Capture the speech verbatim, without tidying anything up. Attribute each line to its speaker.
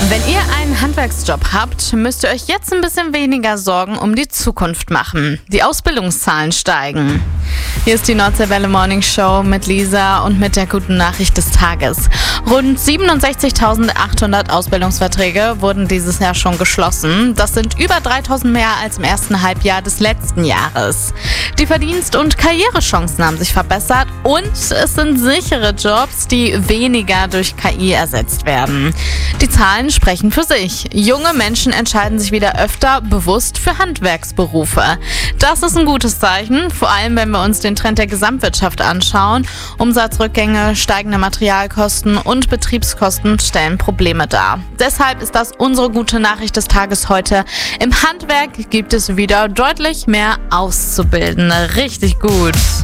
Speaker 1: Wenn ihr einen Handwerksjob habt, müsst ihr euch jetzt ein bisschen weniger Sorgen um die Zukunft machen. Die Ausbildungszahlen steigen. Hier ist die Nordseewelle Morning Show mit Lisa und mit der guten Nachricht des Tages. Rund siebenundsechzigtausendachthundert Ausbildungsverträge wurden dieses Jahr schon geschlossen. Das sind über dreitausend mehr als im ersten Halbjahr des letzten Jahres. Die Verdienst- und Karrierechancen haben sich verbessert und es sind sichere Jobs, die weniger durch K I ersetzt werden. Die Zahlen sprechen für sich. Junge Menschen entscheiden sich wieder öfter bewusst für Handwerksberufe. Das ist ein gutes Zeichen, vor allem wenn wir uns den Trend der Gesamtwirtschaft anschauen. Umsatzrückgänge, steigende Materialkosten und Betriebskosten stellen Probleme dar. Deshalb ist das unsere gute Nachricht des Tages heute. Im Handwerk gibt es wieder deutlich mehr Auszubildende. Richtig gut.